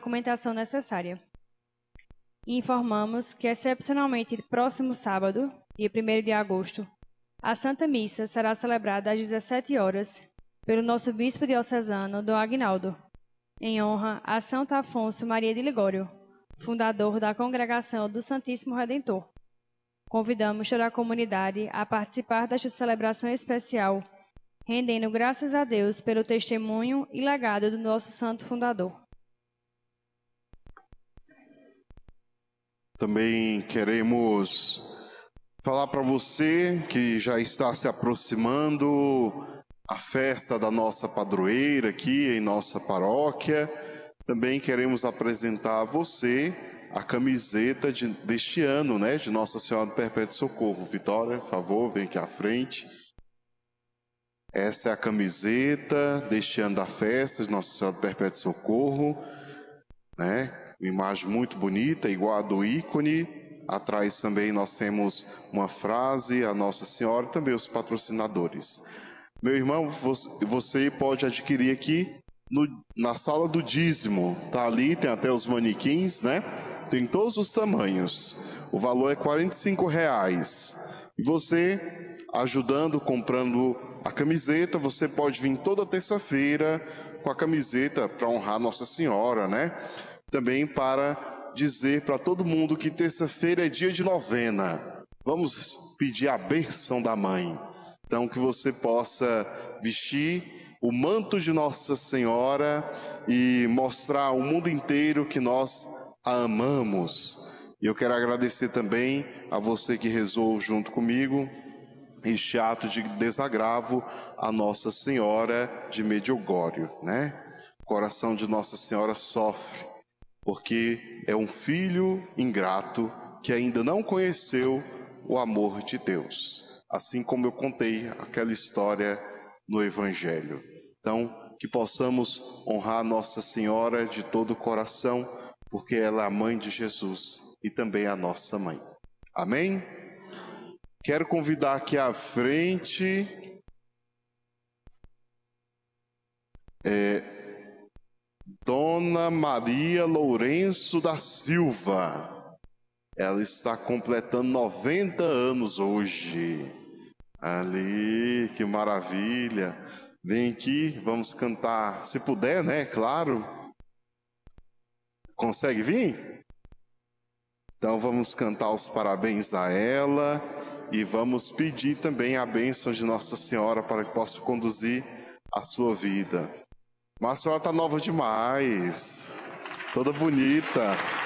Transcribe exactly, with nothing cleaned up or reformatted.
documentação necessária. E informamos que, excepcionalmente, próximo sábado, dia primeiro de agosto, a Santa Missa será celebrada às dezessete horas pelo nosso Bispo diocesano, Dom Aguinaldo, em honra a Santo Afonso Maria de Ligório, fundador da Congregação do Santíssimo Redentor. Convidamos toda a comunidade a participar desta celebração especial, rendendo graças a Deus pelo testemunho e legado do nosso santo fundador. Também queremos falar para você que já está se aproximando a festa da nossa padroeira aqui em nossa paróquia. Também queremos apresentar a você a camiseta de, deste ano, né, de Nossa Senhora do Perpétuo Socorro. Vitória, por favor, vem aqui à frente. Essa é a camiseta deste ano da festa de Nossa Senhora do Perpétuo Socorro, né? Uma imagem muito bonita, igual a do ícone. Atrás também nós temos uma frase, a Nossa Senhora e também os patrocinadores. Meu irmão, você pode adquirir aqui no, na sala do dízimo. Tá ali, tem até os manequins, né? Tem todos os tamanhos. O valor é quarenta e cinco reais. E você, ajudando, comprando a camiseta, você pode vir toda terça-feira com a camiseta para honrar Nossa Senhora, né? Também para dizer para todo mundo que terça-feira é dia de novena. Vamos pedir a bênção da Mãe. Então, que você possa vestir o manto de Nossa Senhora e mostrar ao mundo inteiro que nós a amamos. E eu quero agradecer também a você que rezou junto comigo este ato de desagravo a Nossa Senhora de Medjugorje, né? O coração de Nossa Senhora sofre, porque é um filho ingrato que ainda não conheceu o amor de Deus, assim como eu contei aquela história no Evangelho. Então, que possamos honrar Nossa Senhora de todo o coração, porque ela é a mãe de Jesus e também a nossa mãe. Amém? Quero convidar aqui à frente é, Dona Maria Lourenço da Silva. Ela está completando noventa anos hoje. Ali, que maravilha. Vem aqui, vamos cantar, se puder, né? Claro. Consegue vir? Então vamos cantar os parabéns a ela e vamos pedir também a bênção de Nossa Senhora para que possa conduzir a sua vida. Mas a senhora está nova demais, toda bonita.